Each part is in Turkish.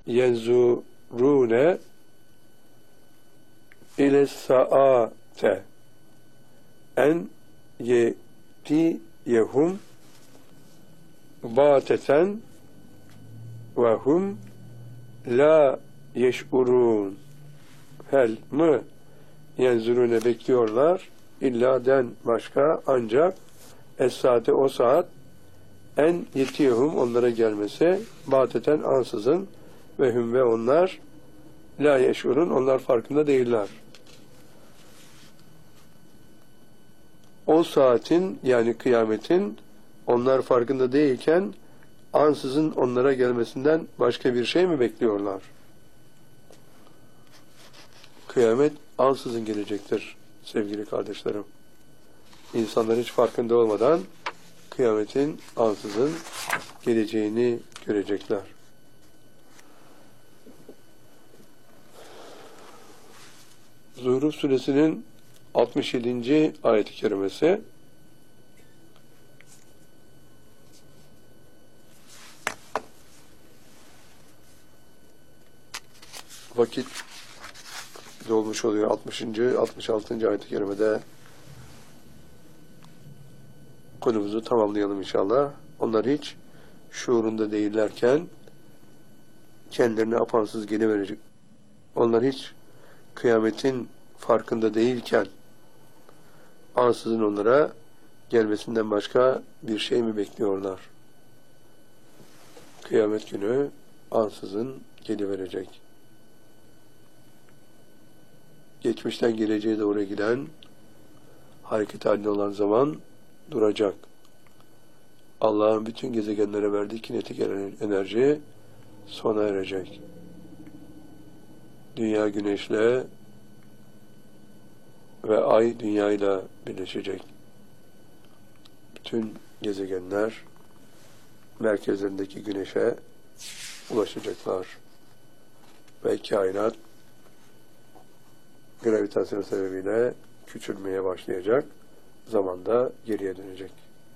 yenzurune ile saate en yetiyehum bateten ve hum la yeş'urun. Hel mı yenzurune bekliyorlar illaden başka ancak es-saate o saat en yetiyehum onlara gelmesi bateten ansızın ve hüm ve onlar la yeş'urun onlar farkında değiller. O saatin yani kıyametin onlar farkında değilken ansızın onlara gelmesinden başka bir şey mi bekliyorlar? Kıyamet ansızın gelecektir sevgili kardeşlerim. İnsanlar hiç farkında olmadan kıyametin ansızın geleceğini görecekler. Zuhruf suresinin 67. ayet-i kerimesi vakit dolmuş oluyor. 60. 66. ayet-i kerimede konumuzu tamamlayalım inşallah. Onlar hiç şuurunda değillerken kendilerine apansız geliverecek. Onlar hiç kıyametin farkında değilken ansızın onlara gelmesinden başka bir şey mi bekliyorlar? Kıyamet günü ansızın geliverecek. Geçmişten geleceğe doğru giden hareket halinde olan zaman duracak. Allah'ın bütün gezegenlere verdiği kinetik enerji sona erecek. Dünya güneşle ve ay dünyayla birleşecek. Bütün gezegenler merkezlerindeki güneşe ulaşacaklar. Ve kainat gravitasyon sebebiyle küçülmeye başlayacak. Zamanda geriye dönecek.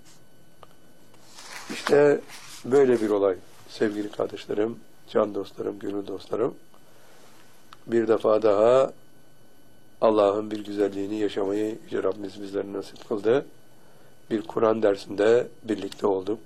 İşte böyle bir olay sevgili kardeşlerim, can dostlarım, gönül dostlarım. Bir defa daha Allah'ın bir güzelliğini yaşamayı Yüce Rabbimiz bizlere nasip kıldı. Bir Kur'an dersinde birlikte olduk.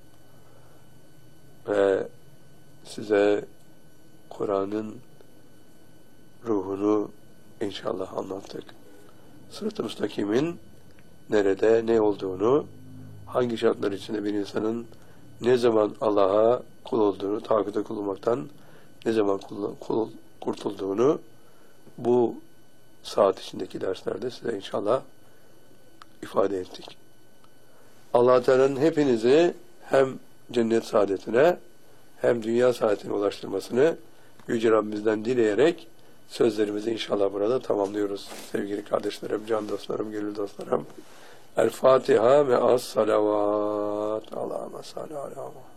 Ve size Kur'an'ın ruhunu inşallah anlattık. Sırat-ı Müstakim'in nerede, ne olduğunu, hangi şartlar içinde bir insanın ne zaman Allah'a kul olduğunu, tağuta kul olmaktan ne zaman kurtulduğunu bu saat içindeki derslerde size inşallah ifade ettik. Allah Teala'nın hepinizi hem cennet saadetine hem dünya saadetine ulaştırmasını Yüce Rabbimizden dileyerek sözlerimizi inşallah burada tamamlıyoruz. Sevgili kardeşlerim, can dostlarım, gönül dostlarım. El Fatiha ve as salavat. Allahümme salli ala